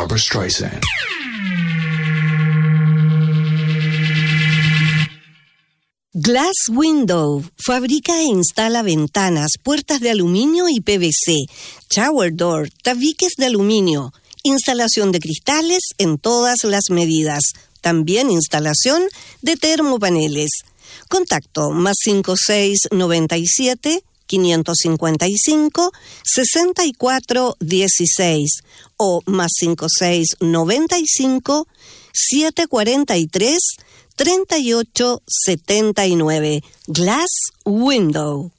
Barbra Streisand. Glass Window fabrica e instala ventanas, puertas de aluminio y PVC, shower door, tabiques de aluminio, instalación de cristales en todas las medidas, también instalación de termopaneles. Contacto +5697 555 6416 o +5695 743 3879. Glass Window.